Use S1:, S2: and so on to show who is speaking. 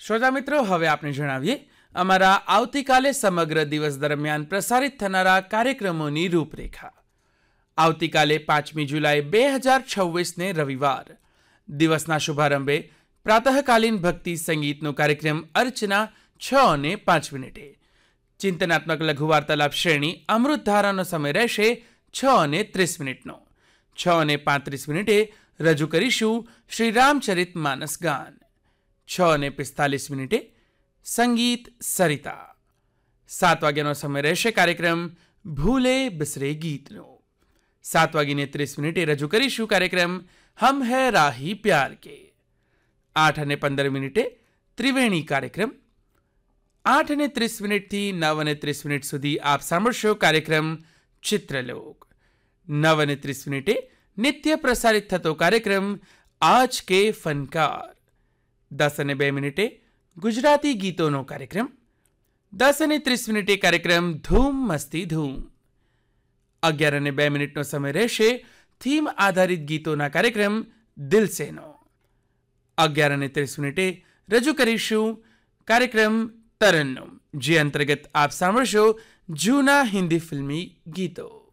S1: શ્રોતા મિત્રો, હવે આપણે જણાવીએ અમારા આવતીકાલે સમગ્ર દિવસ દરમિયાન પ્રસારિત થનારા કાર્યક્રમોની રૂપરેખા. આવતીકાલે 5મી જુલાઈ 2026ને રવિવાર દિવસના શુભારંભે પ્રાતઃકાલીન ભક્તિ સંગીતનો કાર્યક્રમ અર્ચના 6:05. ચિંતનાત્મક લઘુ વાર્તાલાપ શ્રેણી અમૃતધારાનો સમય રહેશે 6:30. 6:35 રજૂ કરીશું શ્રી રામચરિત માનસ ગાન. 6:45 સંગીત સરિતા. 7 વાગ્યાનો સમય રહેશે કાર્યક્રમ ભૂલે બસરે ગીતનો. 7:30 રજૂ કરીશું કાર્યક્રમ હમ હૈ રાહી પ્યાર કે. 8:15 ત્રિવેણી કાર્યક્રમ. 8:30 થી 9:30 સુધી આપ સાંભળશો કાર્યક્રમ ચિત્રલોક. 9:30 નિત્ય પ્રસારિત થતો કાર્યક્રમ આજ કે ફનકાર. 10:02 ગુજરાતી ગીતોનો કાર્યક્રમ. 10:30 કાર્યક્રમ ધૂમ મસ્તી ધૂમ. 11:02 સમય રહેશે થીમ આધારિત ગીતોના કાર્યક્રમ દિલસેનો. 11:30 રજૂ કરીશું કાર્યક્રમ તરન્નુમ, જે અંતર્ગત આપ સાંભળશો જૂના હિન્દી ફિલ્મી ગીતો.